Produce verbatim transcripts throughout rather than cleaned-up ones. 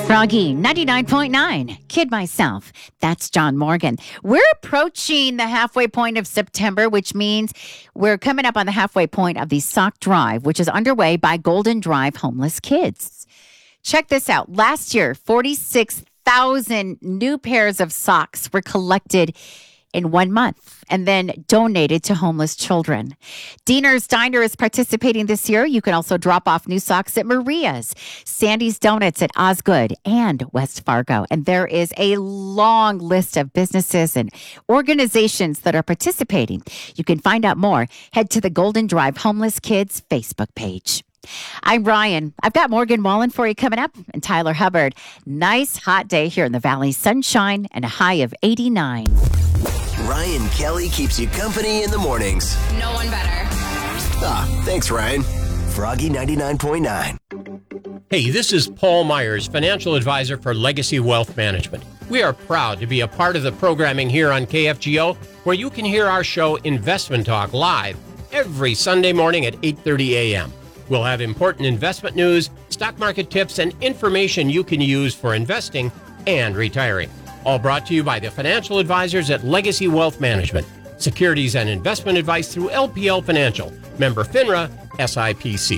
Froggy ninety-nine point nine. Kid myself. That's John Morgan. We're approaching the halfway point of September, which means we're coming up on the halfway point of the sock drive, which is underway by Golden Drive Homeless Kids. Check this out. Last year, forty-six thousand new pairs of socks were collected in one month and then donated to homeless children. Diener's Diner is participating this year. You can also drop off new socks at Maria's, Sandy's Donuts at Osgood, and West Fargo. And there is a long list of businesses and organizations that are participating. You can find out more. Head to the Golden Drive Homeless Kids Facebook page. I'm Ryan. I've got Morgan Wallen for you coming up, and Tyler Hubbard. Nice hot day here in the Valley. Sunshine and a high of eighty-nine. Ryan Kelly keeps you company in the mornings. No one better. Ah, thanks, Ryan. Froggy ninety-nine point nine. Hey, this is Paul Myers, financial advisor for Legacy Wealth Management. We are proud to be a part of the programming here on K F G O, where you can hear our show Investment Talk live every Sunday morning at eight thirty a.m. We'll have important investment news, stock market tips, and information you can use for investing and retiring. All brought to you by the financial advisors at Legacy Wealth Management. Securities and investment advice through L P L Financial. Member FINRA, S I P C.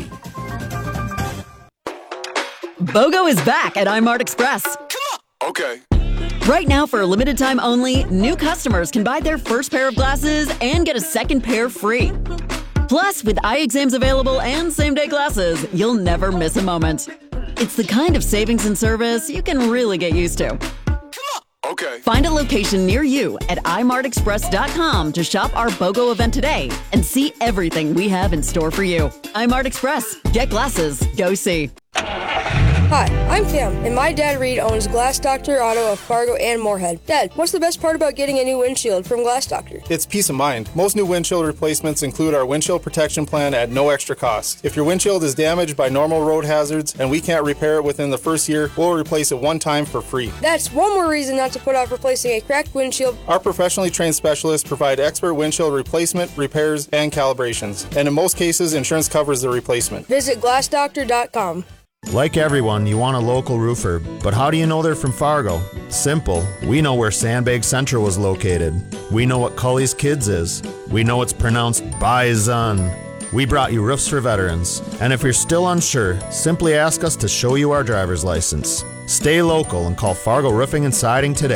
BOGO is back at iMart Express. Come on. Okay. Right now, for a limited time only, new customers can buy their first pair of glasses and get a second pair free. Plus, with eye exams available and same-day glasses, you'll never miss a moment. It's the kind of savings and service you can really get used to. Okay. Find a location near you at i mart express dot com to shop our BOGO event today and see everything we have in store for you. iMart Express. Get glasses. Go see. Hi, I'm Cam, and my dad Reed owns Glass Doctor Auto of Fargo and Moorhead. Dad, what's the best part about getting a new windshield from Glass Doctor? It's peace of mind. Most new windshield replacements include our windshield protection plan at no extra cost. If your windshield is damaged by normal road hazards and we can't repair it within the first year, we'll replace it one time for free. That's one more reason not to put off replacing a cracked windshield. Our professionally trained specialists provide expert windshield replacement, repairs, and calibrations. And in most cases, insurance covers the replacement. Visit glass doctor dot com. Like everyone, you want a local roofer, but how do you know they're from Fargo? Simple. We know where Sandbag Central was located. We know what Cully's Kids is. We know it's pronounced Bison. We brought you Roofs for Veterans. And if you're still unsure, simply ask us to show you our driver's license. Stay local and call Fargo Roofing and Siding today.